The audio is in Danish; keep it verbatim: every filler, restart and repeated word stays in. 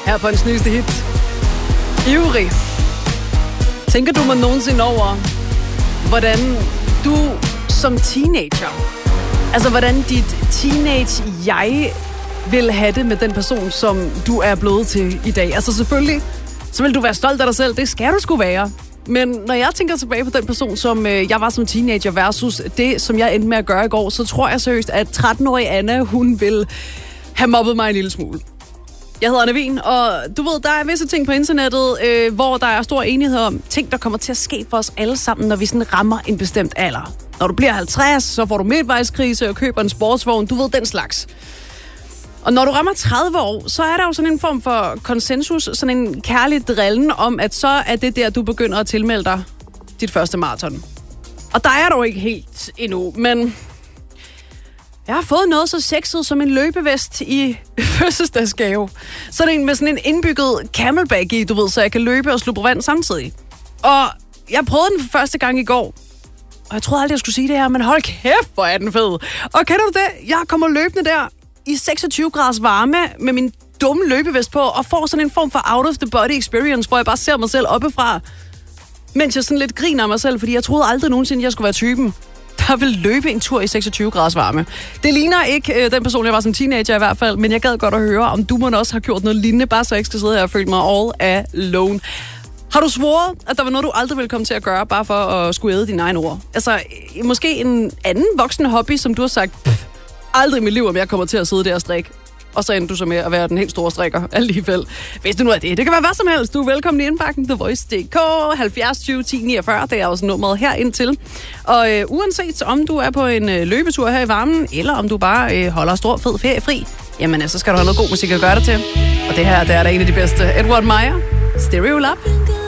Her på hans nyeste hit. Ivrig. Tænker du mig nogensinde over, hvordan du som teenager, altså hvordan dit teenage-jeg vil have det med den person, som du er blevet til i dag? Altså selvfølgelig, så vil du være stolt af dig selv. Det skal du sgu være. Men når jeg tænker tilbage på den person, som øh, jeg var som teenager versus det, som jeg endte med at gøre i går, så tror jeg seriøst, at tretten-årige Anna, hun vil have mobbet mig en lille smule. Jeg hedder Anna Wien, og du ved, der er visse ting på internettet, øh, hvor der er stor enighed om ting, der kommer til at ske for os alle sammen, når vi sådan rammer en bestemt alder. Når du bliver halvtreds, så får du midtvejskrise og køber en sportsvogn. Du ved, den slags. Og når du rammer tredive år, så er der jo sådan en form for konsensus, sådan en kærlig drillen om, at så er det der, du begynder at tilmelde dig dit første maraton. Og der er du ikke helt endnu, men jeg har fået noget så sexet som en løbevest i fødselsdagsgave. Sådan en med sådan en indbygget camelback i, du ved, så jeg kan løbe og slubre vand samtidig. Og jeg prøvede den for første gang i går. Og jeg troede aldrig, jeg skulle sige det her, men hold kæft, hvor er den fed. Og kan du det? Jeg kommer løbende der i seksogtyve graders varme med min dumme løbevest på, og får sådan en form for out of the body experience, hvor jeg bare ser mig selv oppefra, mens jeg sådan lidt griner af mig selv, fordi jeg troede aldrig nogensinde, jeg skulle være typen, der vil løbe en tur i seksogtyve graders varme. Det ligner ikke øh, den person, jeg var som teenager i hvert fald, men jeg gad godt at høre, om du må også have gjort noget lignende, bare så jeg ikke skal sidde her og føle mig all alone. Har du svoret, at der var noget, du aldrig ville komme til at gøre, bare for at skulle æde dine egne ord? Altså, måske en anden voksen hobby, som du har sagt, pff, aldrig i mit liv, om jeg kommer til at sidde der og strikke. Og så ender du så med at være den helt store strikker alligevel. Hvis du nu er det, det kan være hvad som helst. Du er velkommen i indbakken. The Voice punktum d k halvfjerds tyve ti niogfyrre. Det er også nummeret her indtil. Og øh, uanset om du er på en øh, løbetur her i varmen, eller om du bare øh, holder stor fed ferie fri, jamen så altså, skal du have noget god musik at gøre det til. Og det her, det er da en af de bedste. Edward Meyer, Stereo Love.